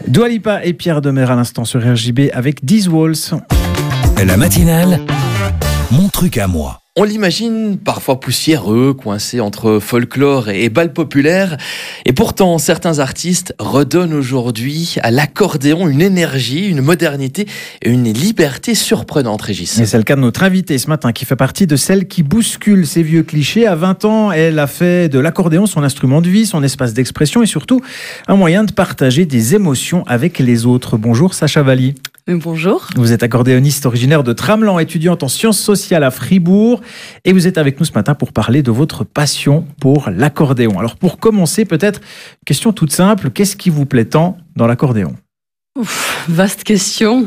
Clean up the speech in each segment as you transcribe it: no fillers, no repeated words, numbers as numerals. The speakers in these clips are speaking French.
Dua Lipa et Pierre Demer à l'instant sur RJB avec These Walls. La matinale, mon truc à moi. On l'imagine parfois poussiéreux, coincé entre folklore et bal populaire. Et pourtant, certains artistes redonnent aujourd'hui à l'accordéon une énergie, une modernité et une liberté surprenante, Régis. Et c'est le cas de notre invitée ce matin qui fait partie de celles qui bousculent ces vieux clichés. À 20 ans, elle a fait de l'accordéon son instrument de vie, son espace d'expression et surtout un moyen de partager des émotions avec les autres. Bonjour Sacha Valli. Bonjour. Vous êtes accordéoniste originaire de Tramelan, étudiante en sciences sociales à Fribourg et vous êtes avec nous ce matin pour parler de votre passion pour l'accordéon. Alors pour commencer, peut-être, question toute simple, qu'est-ce qui vous plaît tant dans l'accordéon ? Vaste question.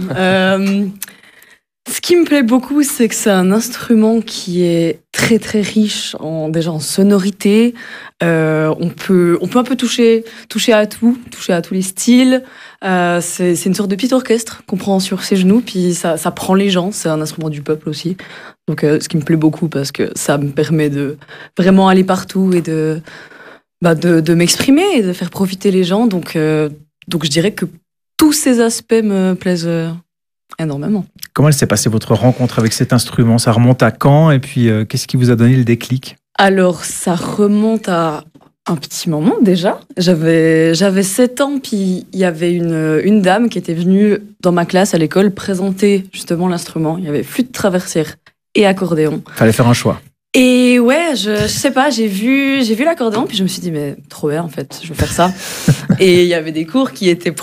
Ce qui me plaît beaucoup, c'est que c'est un instrument qui est très très riche déjà en sonorité. On peut un peu toucher à tout, toucher à tous les styles. C'est une sorte de petit orchestre qu'on prend sur ses genoux, puis ça prend les gens. C'est un instrument du peuple aussi. Donc ce qui me plaît beaucoup parce que ça me permet de vraiment aller partout et de m'exprimer et de faire profiter les gens. Donc je dirais que tous ces aspects me plaisent énormément. Comment elle s'est passée votre rencontre avec cet instrument ? Ça remonte à quand ? Et puis, qu'est-ce qui vous a donné le déclic ? Alors, ça remonte à un petit moment déjà. J'avais 7 ans, puis il y avait une dame qui était venue dans ma classe à l'école présenter justement l'instrument. Il y avait flûte traversière et accordéon. Fallait faire un choix. Et ouais, je sais pas, j'ai vu l'accordéon, puis je me suis dit, mais trop bien en fait, je veux faire ça. Et il y avait des cours qui étaient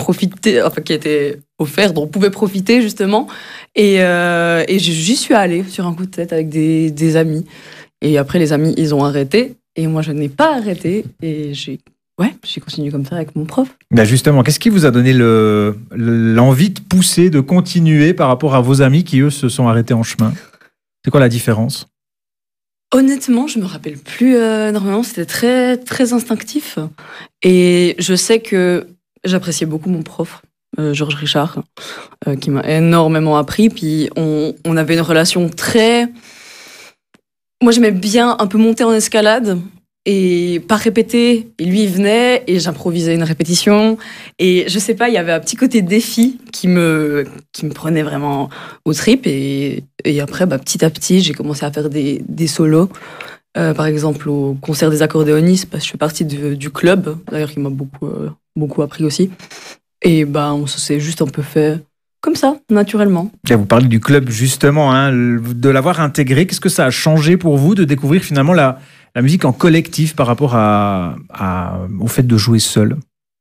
offerts, dont on pouvait profiter justement. Et j'y suis allée sur un coup de tête avec des amis. Et après, les amis, ils ont arrêté. Et moi, je n'ai pas arrêté. Et j'ai continué comme ça avec mon prof. Ben justement, qu'est-ce qui vous a donné l'envie de pousser, de continuer par rapport à vos amis qui, eux, se sont arrêtés en chemin ? C'est quoi la différence ? Honnêtement, je me rappelle plus énormément. C'était très, très instinctif. Et je sais que j'appréciais beaucoup mon prof, Georges Richard, qui m'a énormément appris. Puis on avait une relation très... Moi, j'aimais bien un peu monter en escalade et pas répéter. Et lui, il venait et j'improvisais une répétition. Et je sais pas, il y avait un petit côté défi qui me prenait vraiment aux tripes. Et après, petit à petit, j'ai commencé à faire des solos. Par exemple, au concert des accordéonistes, parce que je fais partie du club, d'ailleurs, qui m'a beaucoup appris aussi. Et ça s'est juste un peu fait comme ça, naturellement. Et vous parlez du club, justement, de l'avoir intégré. Qu'est-ce que ça a changé pour vous de découvrir finalement la musique en collectif par rapport au fait de jouer seul ?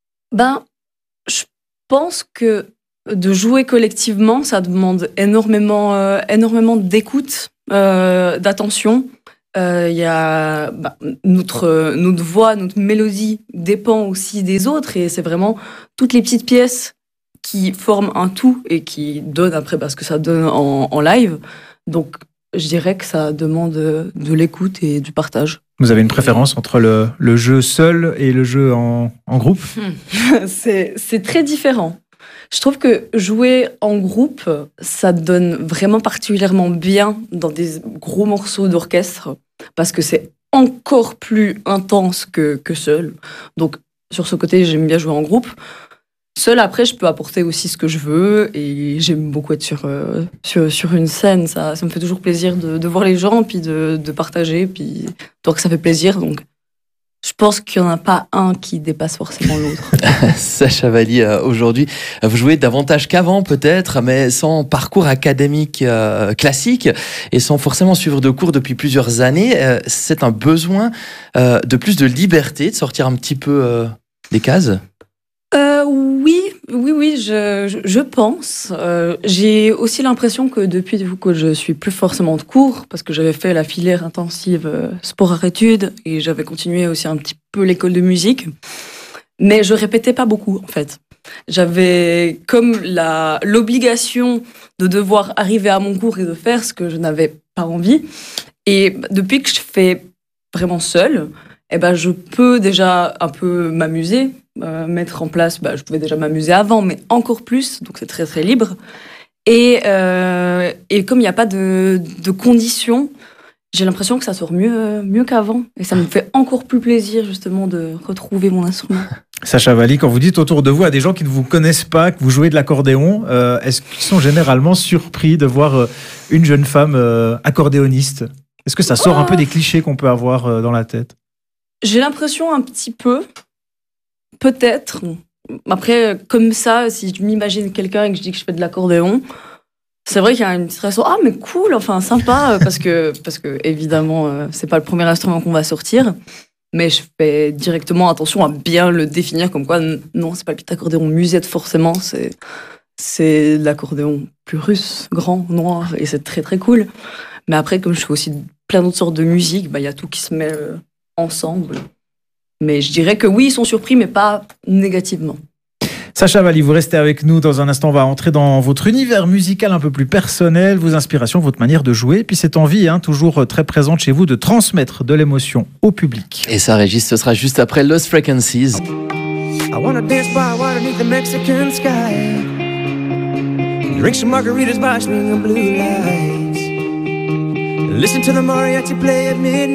Je pense que de jouer collectivement, ça demande énormément d'écoute, d'attention. Y a, notre voix, notre mélodie dépend aussi des autres et c'est vraiment toutes les petites pièces qui forment un tout et qui donnent après ce que ça donne en live. Donc, je dirais que ça demande de l'écoute et du partage. Vous avez une préférence entre le jeu seul et le jeu en groupe ? C'est très différent. Je trouve que jouer en groupe, ça donne vraiment particulièrement bien dans des gros morceaux d'orchestre parce que c'est encore plus intense que seul. Donc, sur ce côté, j'aime bien jouer en groupe. Seul, après, je peux apporter aussi ce que je veux et j'aime beaucoup être sur une scène. Ça me fait toujours plaisir de voir les gens, puis de partager, puis donc que ça fait plaisir. Donc, je pense qu'il n'y en a pas un qui dépasse forcément l'autre. Sacha Valli, aujourd'hui, vous jouez davantage qu'avant peut-être, mais sans parcours académique classique et sans forcément suivre de cours depuis plusieurs années. C'est un besoin de plus de liberté, de sortir un petit peu des cases ? Oui, je pense. J'ai aussi l'impression que depuis que je suis plus forcément de cours, parce que j'avais fait la filière intensive sport-art-études et j'avais continué aussi un petit peu l'école de musique, mais je répétais pas beaucoup en fait. J'avais comme l'obligation de devoir arriver à mon cours et de faire ce que je n'avais pas envie. Et depuis que je fais vraiment seule, je peux déjà un peu m'amuser, mettre en place, je pouvais déjà m'amuser avant, mais encore plus, donc c'est très très libre. Et comme il n'y a pas de conditions, j'ai l'impression que ça sort mieux qu'avant. Et ça me fait encore plus plaisir justement de retrouver mon instrument. Sacha Valli, quand vous dites autour de vous à des gens qui ne vous connaissent pas que vous jouez de l'accordéon, est-ce qu'ils sont généralement surpris de voir une jeune femme accordéoniste? Est-ce que ça sort un peu des clichés qu'on peut avoir dans la tête? J'ai l'impression un petit peu, peut-être. Après, comme ça, si je m'imagine quelqu'un et que je dis que je fais de l'accordéon, c'est vrai qu'il y a une petite réaction. Ah, mais cool, enfin sympa, parce que évidemment, c'est pas le premier instrument qu'on va sortir. Mais je fais directement attention à bien le définir comme quoi, non, c'est pas le petit accordéon musette forcément, c'est l'accordéon plus russe, grand, noir, et c'est très très cool. Mais après, comme je fais aussi plein d'autres sortes de musique, il y a tout qui se met ensemble. Mais je dirais que oui, ils sont surpris, mais pas négativement. Sacha Valli, vous restez avec nous. Dans un instant, on va entrer dans votre univers musical un peu plus personnel, vos inspirations, votre manière de jouer, puis cette envie, toujours très présente chez vous, de transmettre de l'émotion au public. Et ça, Régis, ce sera juste après Lost Frequencies. I wanna dance by water beneath the Mexican sky. Drink some margaritas by swinging blue lights. Listen to the mariachi play at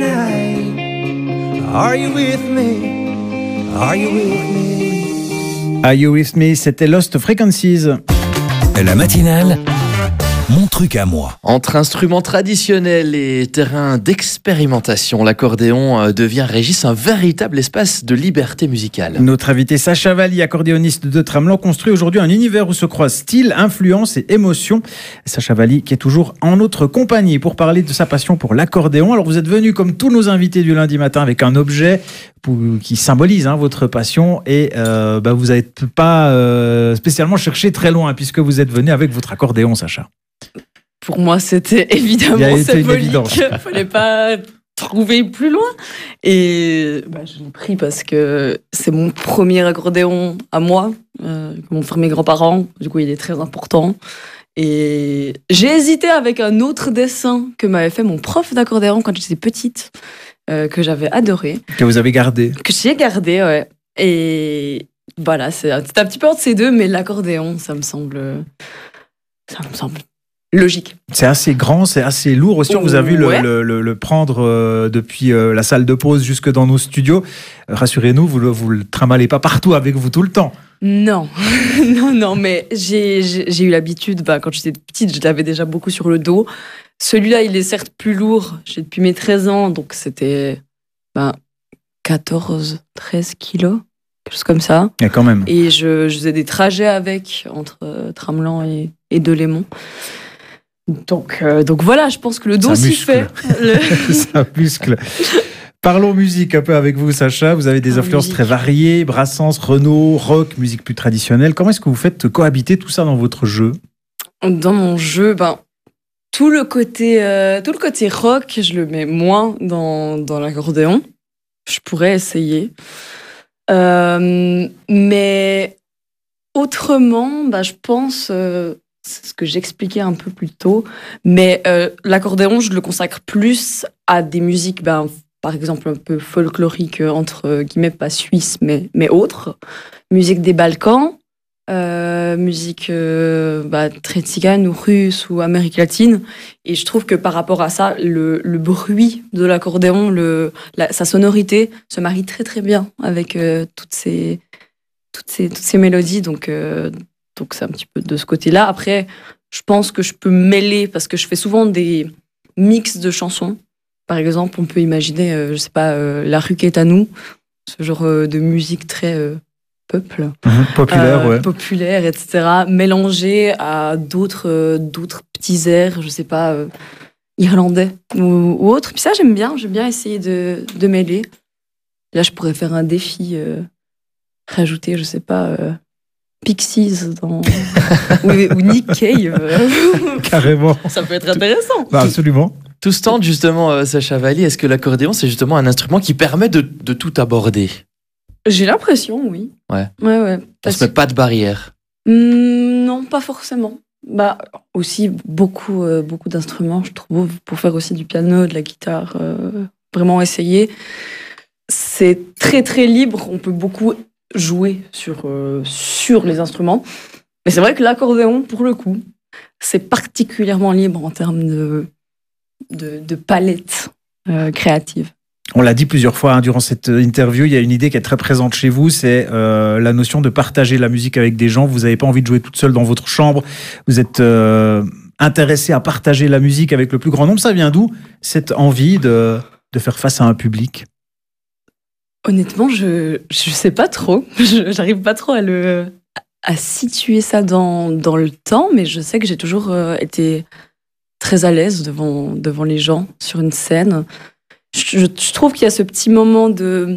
midnight. Are you with me? Are you with me? Are You With Me, c'était Lost Frequencies. La matinale, mon truc à moi. Entre instruments traditionnels et terrains d'expérimentation, l'accordéon devient, Régis, un véritable espace de liberté musicale. Notre invité Sacha Valli, accordéoniste de Tramelan, construit aujourd'hui un univers où se croisent style, influence et émotion. Sacha Valli qui est toujours en notre compagnie pour parler de sa passion pour l'accordéon. Alors vous êtes venu comme tous nos invités du lundi matin avec un objet qui symbolise votre passion et vous n'avez pas spécialement cherché très loin puisque vous êtes venu avec votre accordéon, Sacha. Pour moi, c'était évidemment symbolique. Il ne fallait pas trouver plus loin. Et je l'ai pris parce que c'est mon premier accordéon à moi, que m'ont fait mes grands-parents. Du coup, il est très important. Et j'ai hésité avec un autre dessin que m'avait fait mon prof d'accordéon quand j'étais petite, que j'avais adoré. Que vous avez gardé. Que j'ai gardé, ouais. Et voilà, c'est un petit peu entre ces deux, mais l'accordéon, ça me semble logique. C'est assez grand, c'est assez lourd aussi. On vous a vu le prendre depuis la salle de pause jusque dans nos studios. Rassurez-nous, vous le trimballez pas partout avec vous tout le temps. Non, non, mais j'ai eu l'habitude, quand j'étais petite, je l'avais déjà beaucoup sur le dos. Celui-là, il est certes plus lourd. J'ai depuis mes 13 ans, donc c'était 14, 13 kilos, quelque chose comme ça. Et quand même. Et je faisais des trajets avec, entre Tramelan et Delémont. Donc voilà, je pense que le dos s'y fait. Ça muscle. Parlons musique un peu avec vous, Sacha. Vous avez des influences très variées, Brassens, Renaud, rock, musique plus traditionnelle. Comment est-ce que vous faites cohabiter tout ça dans votre jeu? Dans mon jeu, tout le côté rock, je le mets moins dans l'accordéon. Je pourrais essayer. Mais autrement, je pense... c'est ce que j'expliquais un peu plus tôt, mais l'accordéon, je le consacre plus à des musiques, par exemple, un peu folkloriques, entre guillemets, pas suisses, mais autres. Musique des Balkans, musique très tzigane ou russe ou Amérique latine. Et je trouve que par rapport à ça, le bruit de l'accordéon, sa sonorité se marie très très bien avec toutes ces mélodies. Donc c'est un petit peu de ce côté-là. Après, je pense que je peux mêler, parce que je fais souvent des mix de chansons. Par exemple, on peut imaginer, La rue qui est à nous, ce genre de musique très peuple. Populaire, populaire, etc. Mélangé à d'autres petits airs, irlandais ou autres. Puis ça, j'aime bien essayer de mêler. Là, je pourrais faire un défi, rajouter, Pixies ou Nick Cave. Carrément. Ça peut être intéressant. Absolument. Tout ce temps, justement, Sacha Valli, est-ce que l'accordéon, c'est justement un instrument qui permet de tout aborder? J'ai l'impression, oui. Ouais. On se met pas de barrière. Non, pas forcément. Aussi, beaucoup d'instruments, je trouve, pour faire aussi du piano, de la guitare, vraiment essayer. C'est très, très libre. On peut beaucoup jouer sur les instruments. Mais c'est vrai que l'accordéon, pour le coup, c'est particulièrement libre en termes de palette créative. On l'a dit plusieurs fois durant cette interview, il y a une idée qui est très présente chez vous, c'est la notion de partager la musique avec des gens. Vous n'avez pas envie de jouer toute seule dans votre chambre. Vous êtes intéressé à partager la musique avec le plus grand nombre. Ça vient d'où, cette envie de faire face à un public ? Honnêtement, je sais pas trop. J'arrive pas trop à situer ça dans le temps, mais je sais que j'ai toujours été très à l'aise devant les gens sur une scène. Je trouve qu'il y a ce petit moment de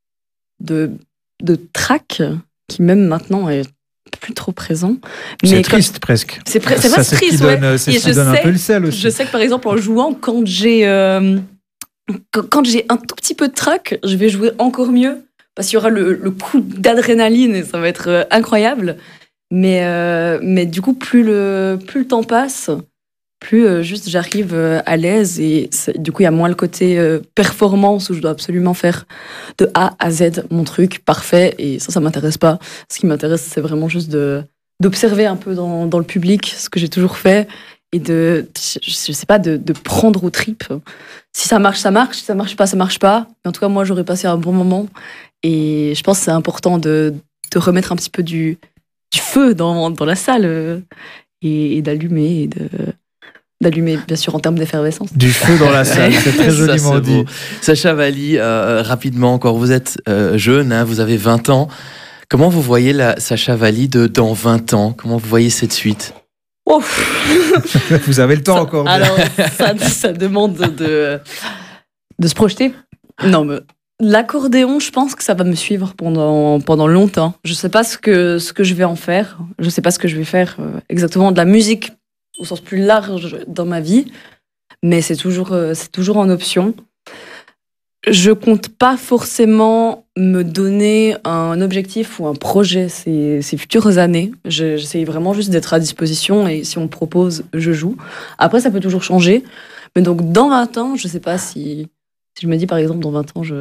trac qui même maintenant est plus trop présent. C'est triste presque. C'est triste, ouais. C'est ce qui donne un peu le sel aussi. Je sais que par exemple en jouant, quand j'ai un tout petit peu de trac, je vais jouer encore mieux parce qu'il y aura le coup d'adrénaline et ça va être incroyable. Mais du coup, plus le temps passe, plus juste j'arrive à l'aise et du coup, il y a moins le côté performance où je dois absolument faire de A à Z mon truc parfait et ça m'intéresse pas. Ce qui m'intéresse, c'est vraiment juste d'observer un peu dans le public ce que j'ai toujours fait et je sais pas, de prendre aux tripes. Si ça marche, ça marche. Si ça marche pas, ça marche pas. Mais en tout cas, moi, j'aurais passé un bon moment. Et je pense que c'est important de remettre un petit peu du feu dans la salle et d'allumer, d'allumer, bien sûr, en termes d'effervescence. Du feu dans la salle, c'est très joliment dit. Beau. Sacha Valli, rapidement encore, vous êtes jeune, vous avez 20 ans. Comment vous voyez la Sacha Valli dans 20 ans ? Comment vous voyez cette suite ? Vous avez le temps encore. Alors, ça demande de se projeter. Non, mais l'accordéon, je pense que ça va me suivre pendant longtemps. Je sais pas ce que je vais en faire. Je sais pas ce que je vais faire exactement de la musique au sens plus large dans ma vie, mais c'est toujours en option. Je compte pas forcément me donner un objectif ou un projet ces futures années. J'essaye vraiment juste d'être à disposition et si on me propose, je joue. Après, ça peut toujours changer. Mais donc, dans 20 ans, je sais pas si je me dis, par exemple, dans 20 ans,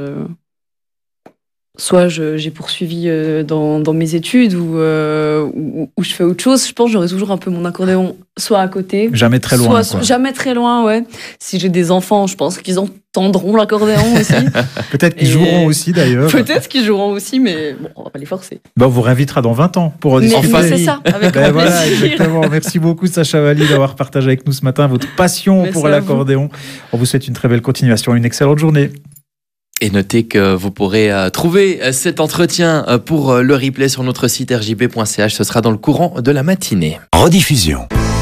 soit j'ai poursuivi dans mes études ou je fais autre chose, je pense que j'aurai toujours un peu mon accordéon soit à côté. Jamais très loin. Jamais très loin, ouais. Si j'ai des enfants, je pense qu'ils entendront l'accordéon aussi. Peut-être qu'ils joueront aussi d'ailleurs. Peut-être qu'ils joueront aussi, mais bon, on va pas les forcer. On vous réinvitera dans 20 ans pour discuter. Mais c'est ça, avec grand voilà, plaisir. Exactement. Merci beaucoup Sacha Valli d'avoir partagé avec nous ce matin votre passion pour l'accordéon. On vous souhaite une très belle continuation, une excellente journée. Et notez que vous pourrez trouver cet entretien pour le replay sur notre site rjb.ch. Ce sera dans le courant de la matinée. Rediffusion.